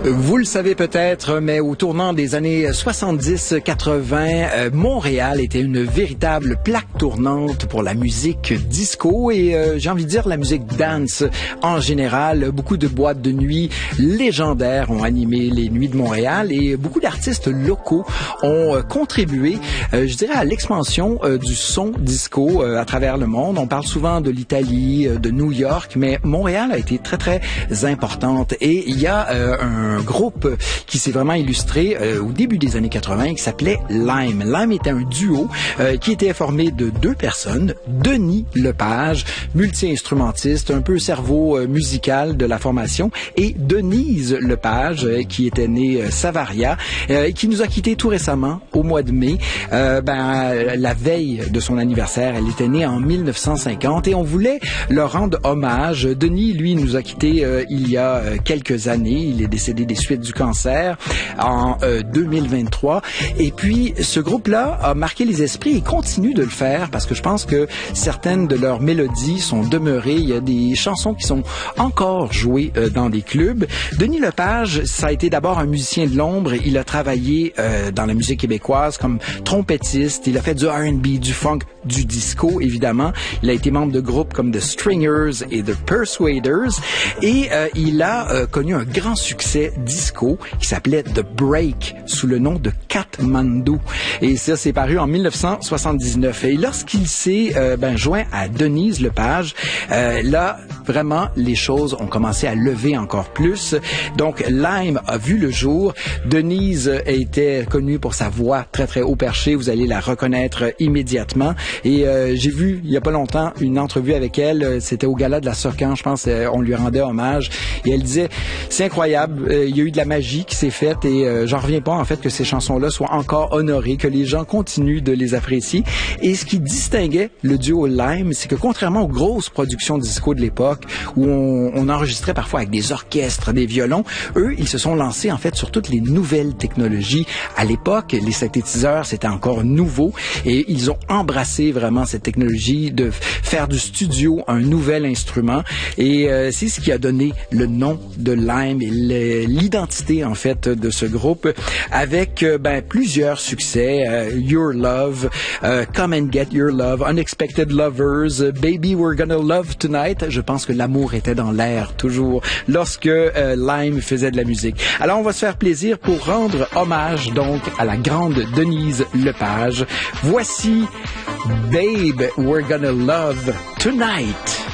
Vous le savez peut-être, mais au tournant des années 70-80, Montréal était une véritable plaque tournante pour la musique disco et j'ai envie de dire la musique dance en général. Beaucoup de boîtes de nuit légendaires ont animé les nuits de Montréal et beaucoup d'artistes locaux ont contribué, je dirais, à l'expansion du son disco à travers le monde. On parle souvent de l'Italie, de New York, mais Montréal a été très, très importante et il y a un groupe qui s'est vraiment illustré au début des années 80 qui s'appelait Lime. Lime était un duo qui était formé de deux personnes, Denis Lepage, multi-instrumentiste, un peu cerveau musical de la formation, et Denise Lepage, qui était née Savaria, qui nous a quittés tout récemment, au mois de mai, la veille de son anniversaire. Elle était née en 1950 et on voulait leur rendre hommage. Denis, lui, nous a quittés il y a quelques années. Il est décédé des suites du cancer en 2023. Et puis, ce groupe-là a marqué les esprits et continue de le faire parce que je pense que certaines de leurs mélodies sont demeurées. Il y a des chansons qui sont encore jouées dans des clubs. Denis Lepage, ça a été d'abord un musicien de l'ombre. Il a travaillé dans la musique québécoise comme trompettiste. Il a fait du R&B, du funk, du disco, évidemment. Il a été membre de groupes comme The Stringers et The Persuaders. Et il a connu un grand succès disco qui s'appelait The Break sous le nom de Katmandou. Et ça, c'est paru en 1979. Et lorsqu'il s'est joint à Denise Lepage, là, vraiment, les choses ont commencé à lever encore plus. Donc, Lime a vu le jour. Denise était connue pour sa voix très, très haut perchée. Vous allez la reconnaître immédiatement. Et j'ai vu, il y a pas longtemps, une entrevue avec elle. C'était au Gala de la Socan, je pense. On lui rendait hommage. Et elle disait, c'est incroyable, il y a eu de la magie qui s'est faite et j'en reviens pas, en fait, que ces chansons-là soient encore honorées, que les gens continuent de les apprécier. Et ce qui distinguait le duo Lime, c'est que contrairement aux grosses productions disco de l'époque, où on enregistrait parfois avec des orchestres, des violons, eux, ils se sont lancés, en fait, sur toutes les nouvelles technologies. À l'époque, les synthétiseurs, c'était encore nouveau et ils ont embrassé vraiment cette technologie de faire du studio un nouvel instrument. Et c'est ce qui a donné le nom de Lime et l'identité, en fait, de ce groupe avec plusieurs succès. Your Love, Come and Get Your Love, Unexpected Lovers, Baby We're Gonna Love Tonight. Je pense que l'amour était dans l'air toujours lorsque Lime faisait de la musique. Alors on va se faire plaisir pour rendre hommage donc à la grande Denise Lepage. Voici Babe We're Gonna Love Tonight.